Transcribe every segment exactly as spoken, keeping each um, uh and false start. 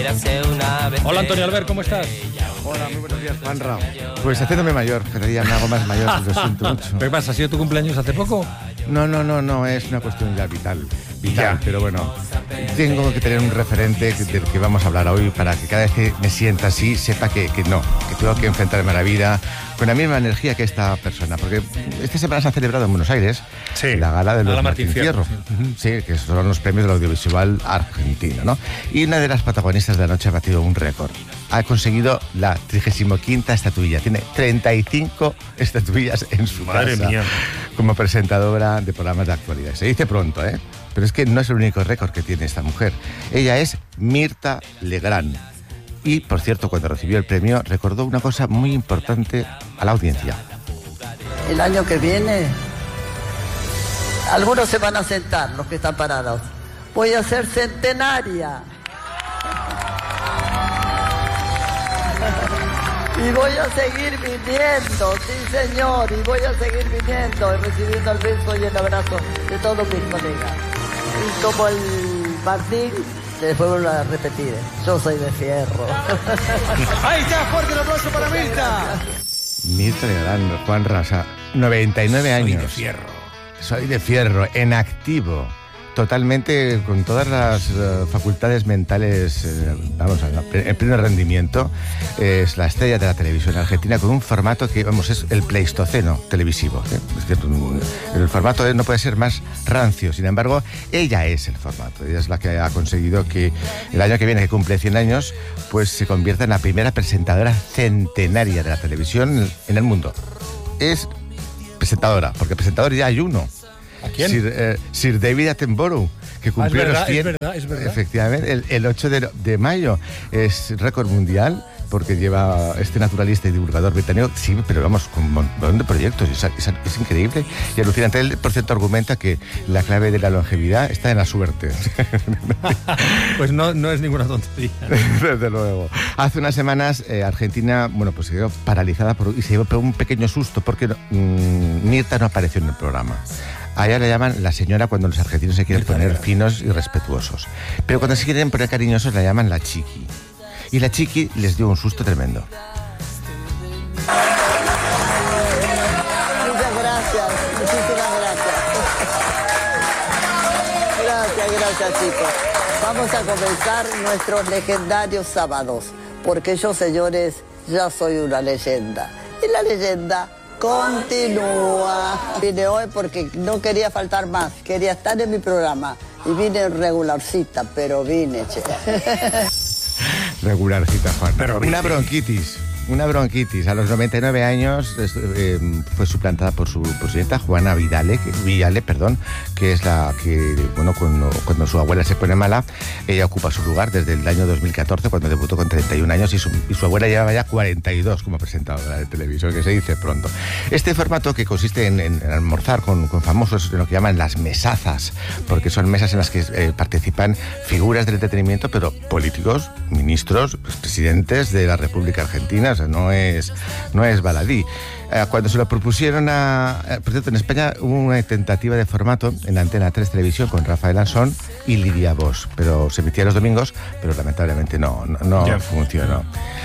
Hola Antonio Albert, ¿cómo estás? Hola, muy buenos días, Juanra. Pues haciéndome mayor, cada día me hago más mayor, lo siento mucho. ¿Qué pasa? ¿Ha sido tu cumpleaños hace poco? No, no, no, no, es una cuestión ya vital, vital, ya. Pero bueno, tengo que tener un referente del que vamos a hablar hoy para que cada vez que me sienta así, sepa que, que no, que tengo que enfrentarme a la vida con la misma energía que esta persona, porque esta semana se ha celebrado en Buenos Aires sí, la gala de los Gala Martín Fierro, Fierro. Sí. sí, que son los premios del audiovisual argentino, ¿no? Y una de las protagonistas de la noche ha batido un récord. Ha conseguido la trigésima quinta estatuilla. Tiene treinta y cinco estatuillas en su Madre casa mía. como presentadora de programas de actualidad. Se dice pronto, ¿eh? Pero es que no es el único récord que tiene esta mujer. Ella es Mirta Legrand. Y, por cierto, cuando recibió el premio, recordó una cosa muy importante a la audiencia. El año que viene, algunos se van a sentar, los que están parados. Voy a ser centenaria. Y voy a seguir viniendo, sí señor, y voy a seguir viniendo y recibiendo el beso y el abrazo de todos mis colegas. Y como el Martín, les vuelvo a repetir, yo soy de fierro. ¡Ahí está! ¡Fuerte el aplauso para Mirta! Mirta Legrand, Juan Rasa, noventa y nueve años. Soy de fierro. Soy de fierro, en activo. Totalmente, con todas las uh, facultades mentales, eh, vamos, en pleno rendimiento. Eh, es la estrella de la televisión argentina con un formato que, vamos, es el pleistoceno televisivo. ¿eh? Es que, um, el formato no puede ser más rancio. Sin embargo, ella es el formato. Ella es la que ha conseguido que el año que viene, que cumple cien años, pues se convierta en la primera presentadora centenaria de la televisión en el mundo. Es presentadora, porque presentador ya hay uno. ¿A quién? Sir, eh, Sir David Attenborough, que cumplió ah, es verdad, los cien. Es verdad, es verdad. Efectivamente, el, el ocho de, de mayo es récord mundial porque lleva este naturalista y divulgador británico, sí, pero vamos, con un montón de proyectos, es, es, es increíble y alucinante. Él, por cierto, argumenta que la clave de la longevidad está en la suerte. Pues no, no es ninguna tontería. Desde luego. Hace unas semanas eh, Argentina, bueno, pues se quedó paralizada por, y se llevó un pequeño susto porque mmm, Mirta no apareció en el programa. A ella le llaman la señora cuando los argentinos se quieren poner finos y respetuosos. Pero cuando se quieren poner cariñosos la llaman la chiqui. Y la chiqui les dio un susto tremendo. Muchas gracias, muchísimas gracias. Gracias, gracias chicos. Vamos a comenzar nuestros legendarios sábados, porque yo, señores, ya soy una leyenda. Y la leyenda continúa. Vine hoy porque no quería faltar más, quería estar en mi programa. Y vine regularcita, pero vine, che. Regularcita, Juan. Pero una bronquitis. Una bronquitis. A los noventa y nueve años eh, fue suplantada por su presidenta, Juana Vidale, que, Viale, perdón, que es la que, bueno, cuando, cuando su abuela se pone mala, ella ocupa su lugar desde el año dos mil catorce, cuando debutó con treinta y un años, y su, y su abuela llevaba ya cuarenta y dos como presentadora de televisión, que se dice pronto. Este formato, que consiste en, en, en almorzar con, con famosos, en lo que llaman las mesazas, porque son mesas en las que eh, participan figuras del entretenimiento, pero políticos, ministros, presidentes de la República Argentina. No es, no es baladí. Eh, cuando se lo propusieron a... Eh, por cierto, en España hubo una tentativa de formato en la Antena tres Televisión con Rafael Ansón y Lidia Bosch, pero se emitía los domingos, pero lamentablemente no, no, no yeah. funcionó.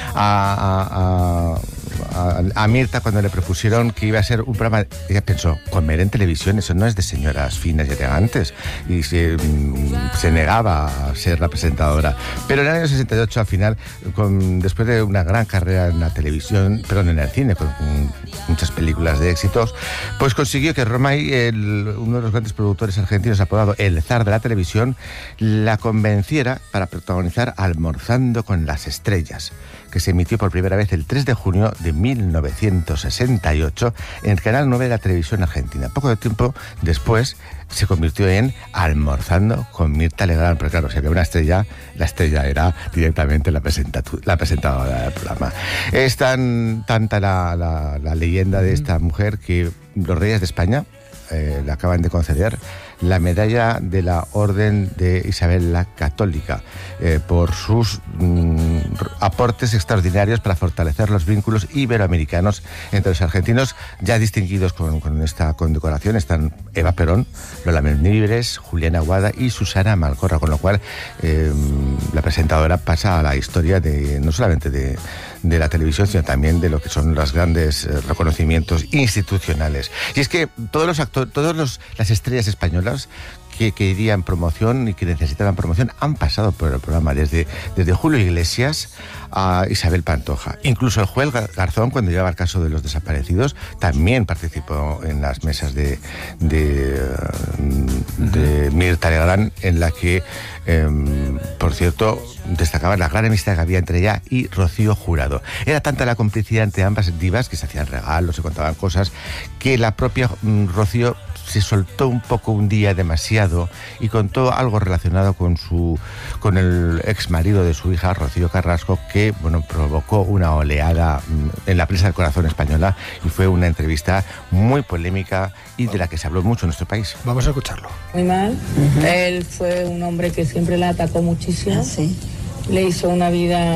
A, a, a, a Mirta, cuando le propusieron que iba a ser un programa, ella pensó, comer en televisión, eso no es de señoras finas y elegantes, y se, se negaba a ser la presentadora. Pero en el año sesenta y ocho, al final, con, después de una gran carrera en la televisión, perdón, en el cine, con, con muchas películas de éxitos, pues consiguió que Romay, el, uno de los grandes productores argentinos apodado el zar de la televisión, la convenciera para protagonizar Almorzando con las estrellas, que se emitió por primera vez el tres de junio de mil novecientos sesenta y ocho en el canal nueve de la televisión argentina. Poco tiempo después se convirtió en Almorzando con Mirta Legrand, pero claro, si había una estrella, la estrella era directamente la, la presentadora del programa. Es tan tanta la, la, la leyenda de esta mujer que los reyes de España eh, le acaban de conceder la medalla de la Orden de Isabel la Católica eh, por sus mmm, aportes extraordinarios para fortalecer los vínculos iberoamericanos entre los argentinos. Ya distinguidos con, con esta condecoración están Eva Perón, Lola Membrives, Juliana Aguada y Susana Malcorra, con lo cual eh, la presentadora pasa a la historia de no solamente de, de la televisión, sino también de lo que son los grandes eh, reconocimientos institucionales. Y es que todos los actores, todas las estrellas españolas que querían promoción y que necesitaban promoción han pasado por el programa, desde, desde Julio Iglesias a Isabel Pantoja. Incluso el Joel Garzón, cuando llevaba el caso de los desaparecidos, también participó en las mesas de, de, de Mirta Legrand, en la que, eh, por cierto, destacaba la gran amistad que había entre ella y Rocío Jurado. Era tanta la complicidad entre ambas divas, que se hacían regalos, se contaban cosas, que la propia mm, Rocío se soltó un poco un día demasiado y contó algo relacionado con su con el ex marido de su hija, Rocío Carrasco, que bueno, provocó una oleada en la prensa del corazón española, y fue una entrevista muy polémica y de la que se habló mucho en nuestro país. Vamos a escucharlo. Muy mal. Uh-huh. Él fue un hombre que siempre la atacó muchísimo. ¿Ah, sí? Le hizo una vida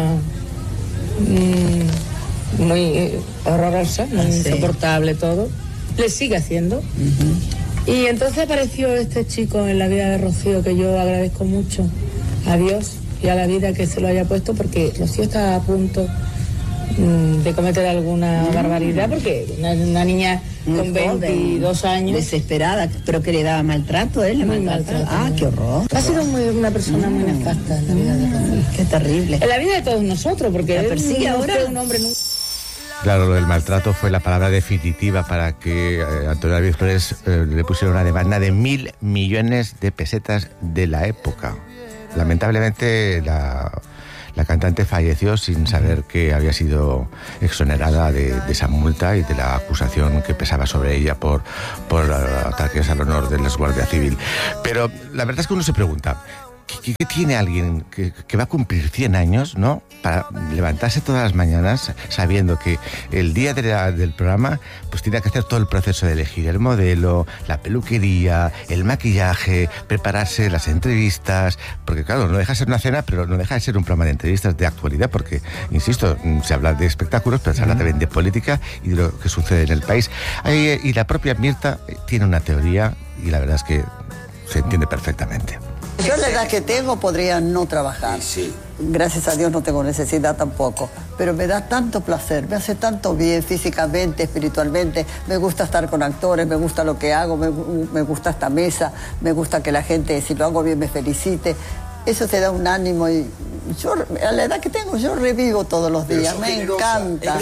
mmm, muy eh, horrorosa, muy ¿Ah, insoportable sí? todo. Le sigue haciendo. Uh-huh. Y entonces apareció este chico en la vida de Rocío, que yo agradezco mucho a Dios y a la vida que se lo haya puesto, porque Rocío estaba a punto mmm, de cometer alguna mm. barbaridad, porque una, una niña muy con veintidós años. Desesperada, pero que le daba maltrato, ¿eh? Le muy maltrato. maltrato. Ah, qué horror. Ha sido muy, una persona mm. muy nefasta en la vida de Rocío. Qué terrible. En la vida de todos nosotros, porque la él persigue no ahora. fue un hombre nunca. Claro, lo del maltrato fue la palabra definitiva para que eh, Antonio David Flores eh, le pusiera una demanda de mil millones de pesetas de la época. Lamentablemente la, la cantante falleció sin saber que había sido exonerada de, de esa multa y de la acusación que pesaba sobre ella por, por uh, ataques al honor de la Guardia Civil. Pero la verdad es que uno se pregunta, ¿qué, qué tiene alguien que, que va a cumplir cien años, ¿no?, para levantarse todas las mañanas sabiendo que el día de la, del programa pues tiene que hacer todo el proceso de elegir el modelo, la peluquería, el maquillaje, prepararse las entrevistas, porque claro, no deja de ser una cena, pero no deja de ser un programa de entrevistas de actualidad, porque, insisto, se habla de espectáculos, pero se habla también de política y de lo que sucede en el país. Y la propia Mirta tiene una teoría y la verdad es que se entiende perfectamente. Yo la edad que tengo podría no trabajar. Sí. Gracias a Dios no tengo necesidad tampoco. Pero me da tanto placer, me hace tanto bien físicamente, espiritualmente. Me gusta estar con actores, me gusta lo que hago, me, me gusta esta mesa, me gusta que la gente, si lo hago bien, me felicite. Eso te da un ánimo y yo, a la edad que tengo, yo revivo todos los días. Me encanta.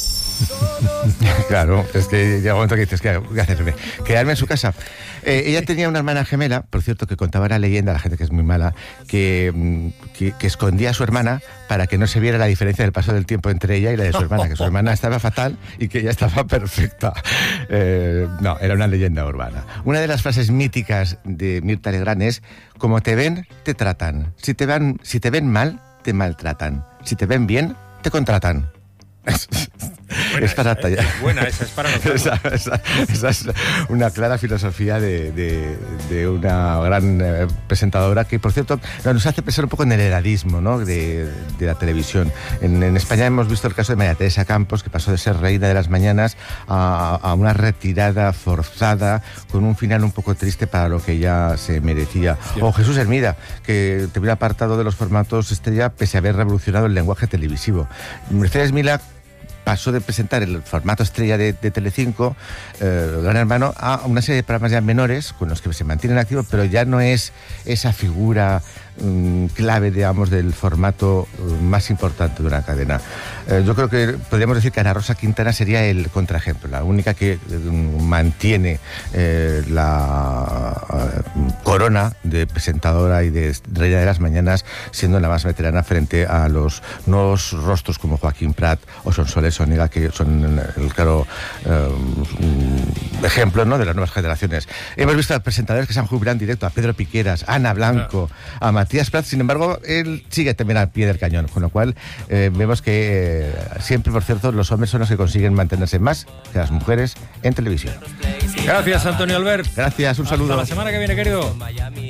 Claro, es que llega un momento que dices, ¿qué voy a hacerme? Quedarme en su casa. Eh, ella tenía una hermana gemela, por cierto, que contaba la leyenda, la gente que es muy mala, que, que, que escondía a su hermana para que no se viera la diferencia del paso del tiempo entre ella y la de su hermana, que su hermana estaba fatal y que ella estaba perfecta. Eh, no, era una leyenda urbana. Una de las frases míticas de Mirta Legrand es: como te ven, te tratan. Si te ven, si te ven mal, te maltratan. Si te ven bien, te contratan. Buena, es para esa, tallar. Es buena, esa es para nosotros. esa, esa, esa es una clara filosofía de, de, de una gran eh, presentadora que, por cierto, nos hace pensar un poco en el edadismo, ¿no?, de, de la televisión. En, en España hemos visto el caso de María Teresa Campos, que pasó de ser reina de las mañanas a, a una retirada forzada con un final un poco triste para lo que ella se merecía. Sí. O Jesús Hermida, que te hubiera apartado de los formatos estrella pese a haber revolucionado el lenguaje televisivo. Mercedes Milá pasó de presentar el formato estrella de, de Telecinco, eh, Gran Hermano, a una serie de programas ya menores con los que se mantienen activos, pero ya no es esa figura um, clave, digamos, del formato um, más importante de una cadena. Eh, yo creo que podríamos decir que Ana Rosa Quintana sería el contraejemplo, la única que um, mantiene eh, la uh, corona de presentadora y de reina de las mañanas, siendo la más veterana frente a los nuevos rostros como Joaquín Prat o Sonsoles Onega, que son el claro eh, ejemplo, ¿no?, de las nuevas generaciones. Hemos visto a presentadores que se han jubilado en directo, a Pedro Piqueras, a Ana Blanco, a Matías Prats. Sin embargo, él sigue también al pie del cañón, con lo cual eh, vemos que eh, siempre, por cierto, los hombres son los que consiguen mantenerse más que las mujeres en televisión. Gracias, Antonio Albert. Gracias, un saludo. Hasta la semana que viene, querido.